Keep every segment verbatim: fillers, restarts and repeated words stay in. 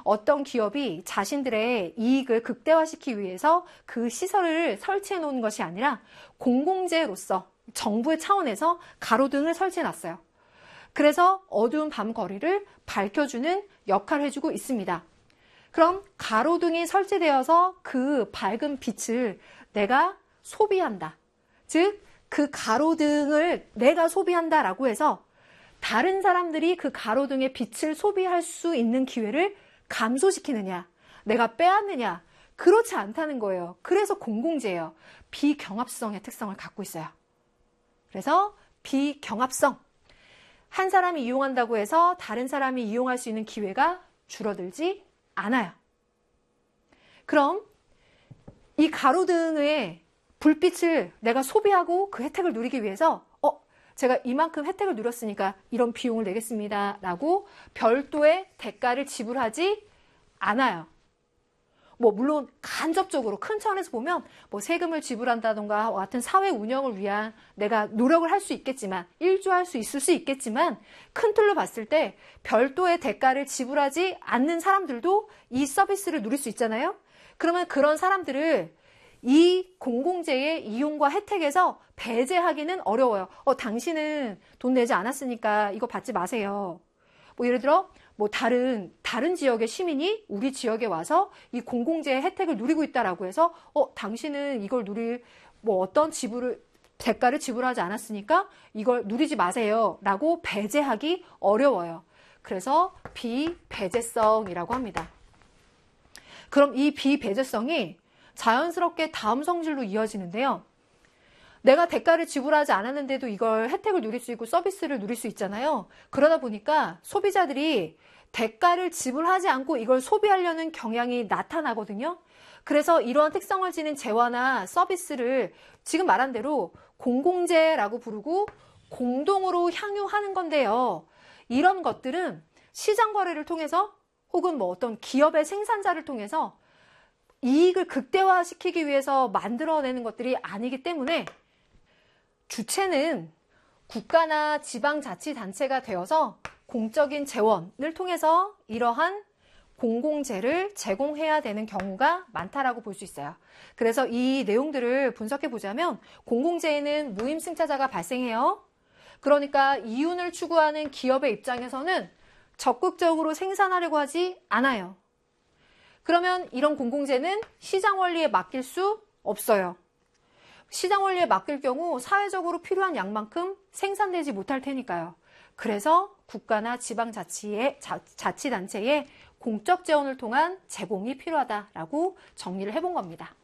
어떤 기업이 자신들의 이익을 극대화시키기 위해서 그 시설을 설치해 놓은 것이 아니라 공공재로서 정부의 차원에서 가로등을 설치해 놨어요. 그래서 어두운 밤 거리를 밝혀주는 역할을 해주고 있습니다. 그럼 가로등이 설치되어서 그 밝은 빛을 내가 소비한다. 즉, 그 가로등을 내가 소비한다라고 해서 다른 사람들이 그 가로등의 빛을 소비할 수 있는 기회를 감소시키느냐, 내가 빼앗느냐, 그렇지 않다는 거예요. 그래서 공공재예요. 비경합성의 특성을 갖고 있어요. 그래서 비경합성. 한 사람이 이용한다고 해서 다른 사람이 이용할 수 있는 기회가 줄어들지 않아요. 그럼 이 가로등의 불빛을 내가 소비하고 그 혜택을 누리기 위해서 어, 제가 이만큼 혜택을 누렸으니까 이런 비용을 내겠습니다 라고 별도의 대가를 지불하지 않아요. 뭐 물론 간접적으로 큰 차원에서 보면 뭐 세금을 지불한다던가 같은 사회 운영을 위한 내가 노력을 할 수 있겠지만 일조할 수 있을 수 있겠지만 큰 틀로 봤을 때 별도의 대가를 지불하지 않는 사람들도 이 서비스를 누릴 수 있잖아요. 그러면 그런 사람들을 이 공공재의 이용과 혜택에서 배제하기는 어려워요. 어, 당신은 돈 내지 않았으니까 이거 받지 마세요. 뭐 예를 들어 뭐 다른 다른 지역의 시민이 우리 지역에 와서 이 공공재의 혜택을 누리고 있다라고 해서 어, 당신은 이걸 누릴 뭐 어떤 지불을 대가를 지불하지 않았으니까 이걸 누리지 마세요라고 배제하기 어려워요. 그래서 비배제성이라고 합니다. 그럼 이 비배제성이 자연스럽게 다음 성질로 이어지는데요. 내가 대가를 지불하지 않았는데도 이걸 혜택을 누릴 수 있고 서비스를 누릴 수 있잖아요. 그러다 보니까 소비자들이 대가를 지불하지 않고 이걸 소비하려는 경향이 나타나거든요. 그래서 이러한 특성을 지닌 재화나 서비스를 지금 말한 대로 공공재라고 부르고 공동으로 향유하는 건데요. 이런 것들은 시장 거래를 통해서 혹은 뭐 어떤 기업의 생산자를 통해서 이익을 극대화시키기 위해서 만들어내는 것들이 아니기 때문에 주체는 국가나 지방자치단체가 되어서 공적인 재원을 통해서 이러한 공공재를 제공해야 되는 경우가 많다라고 볼 수 있어요. 그래서 이 내용들을 분석해 보자면 공공재에는 무임승차자가 발생해요. 그러니까 이윤을 추구하는 기업의 입장에서는 적극적으로 생산하려고 하지 않아요. 그러면 이런 공공재는 시장 원리에 맡길 수 없어요. 시장 원리에 맡길 경우 사회적으로 필요한 양만큼 생산되지 못할 테니까요. 그래서 국가나 지방자치의 자치단체의 공적 재원을 통한 제공이 필요하다라고 정리를 해본 겁니다.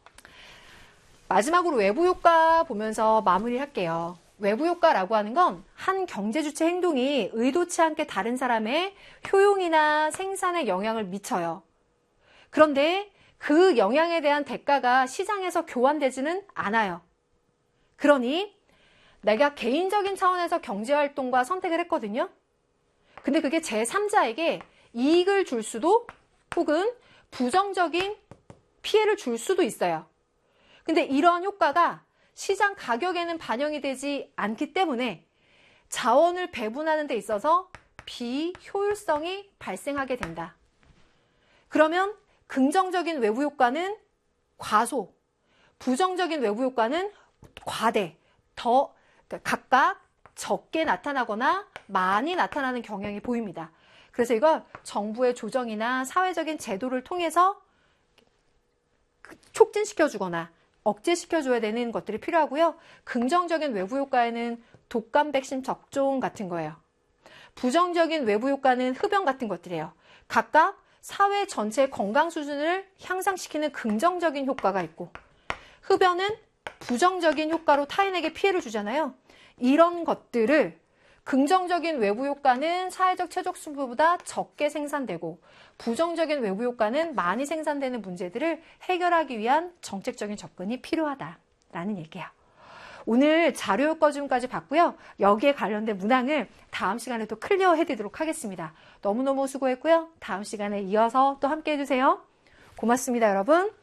마지막으로 외부 효과 보면서 마무리할게요. 외부 효과라고 하는 건 한 경제 주체 행동이 의도치 않게 다른 사람의 효용이나 생산에 영향을 미쳐요. 그런데 그 영향에 대한 대가가 시장에서 교환되지는 않아요. 그러니 내가 개인적인 차원에서 경제활동과 선택을 했거든요. 근데 그게 제삼자에게 이익을 줄 수도 혹은 부정적인 피해를 줄 수도 있어요. 근데 이러한 효과가 시장 가격에는 반영이 되지 않기 때문에 자원을 배분하는 데 있어서 비효율성이 발생하게 된다. 그러면 긍정적인 외부 효과는 과소, 부정적인 외부 효과는 과대, 더 각각 적게 나타나거나 많이 나타나는 경향이 보입니다. 그래서 이걸 정부의 조정이나 사회적인 제도를 통해서 촉진시켜주거나 억제시켜줘야 되는 것들이 필요하고요. 긍정적인 외부 효과에는 독감 백신 접종 같은 거예요. 부정적인 외부 효과는 흡연 같은 것들이에요. 각각 사회 전체의 건강 수준을 향상시키는 긍정적인 효과가 있고 흡연은 부정적인 효과로 타인에게 피해를 주잖아요. 이런 것들을 긍정적인 외부 효과는 사회적 최적 수보다 적게 생산되고 부정적인 외부 효과는 많이 생산되는 문제들을 해결하기 위한 정책적인 접근이 필요하다라는 얘기예요. 오늘 자료 효과 지금까지 봤고요. 여기에 관련된 문항을 다음 시간에 또 클리어 해드리도록 하겠습니다. 너무너무 수고했고요. 다음 시간에 이어서 또 함께 해주세요. 고맙습니다, 여러분.